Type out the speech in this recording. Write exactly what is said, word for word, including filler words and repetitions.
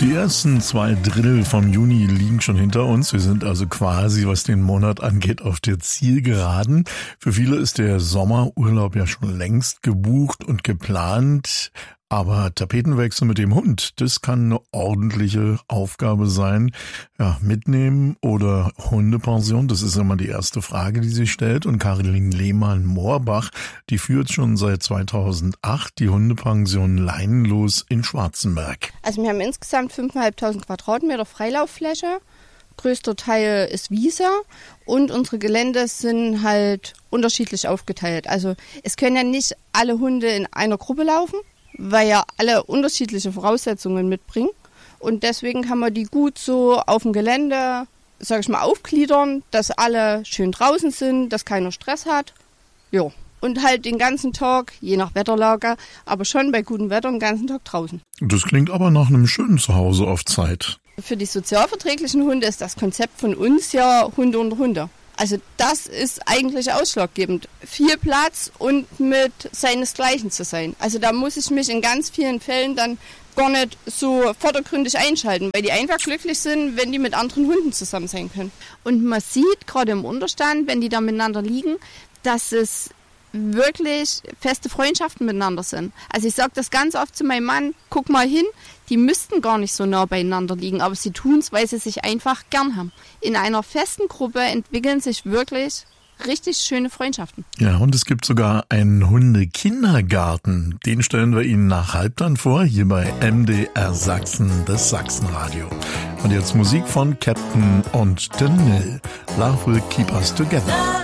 Die ersten zwei Drittel vom Juni liegen schon hinter uns. Wir sind also quasi, was den Monat angeht, auf der Zielgeraden. Für viele ist der Sommerurlaub ja schon längst gebucht und geplant. Aber Tapetenwechsel mit dem Hund, das kann eine ordentliche Aufgabe sein. Ja, mitnehmen oder Hundepension, das ist immer die erste Frage, die sich stellt. Und Caroline Lehmann-Moorbach, die führt schon seit zweitausendacht die Hundepension Leinenlos in Schwarzenberg. Also wir haben insgesamt fünftausendfünfhundert Quadratmeter Freilauffläche. Größter Teil ist Wiese und unsere Gelände sind halt unterschiedlich aufgeteilt. Also es können ja nicht alle Hunde in einer Gruppe laufen, weil ja alle unterschiedliche Voraussetzungen mitbringen. Und deswegen kann man die gut so auf dem Gelände, sag ich mal, aufgliedern, dass alle schön draußen sind, dass keiner Stress hat. Jo. Und halt den ganzen Tag, je nach Wetterlage, aber schon bei gutem Wetter den ganzen Tag draußen. Das klingt aber nach einem schönen Zuhause auf Zeit. Für die sozialverträglichen Hunde ist das Konzept von uns ja Hunde unter Hunde. Also das ist eigentlich ausschlaggebend. Viel Platz und mit seinesgleichen zu sein. Also da muss ich mich in ganz vielen Fällen dann gar nicht so vordergründig einschalten, weil die einfach glücklich sind, wenn die mit anderen Hunden zusammen sein können. Und man sieht gerade im Unterstand, wenn die da miteinander liegen, dass es wirklich feste Freundschaften miteinander sind. Also ich sage das ganz oft zu meinem Mann, guck mal hin, die müssten gar nicht so nah beieinander liegen, aber sie tun es, weil sie sich einfach gern haben. In einer festen Gruppe entwickeln sich wirklich richtig schöne Freundschaften. Ja, und es gibt sogar einen Hundekindergarten. Den stellen wir Ihnen nach Halbzeit vor, hier bei M D R Sachsen, das Sachsenradio. Und jetzt Musik von Captain und Danil. Love will keep us together.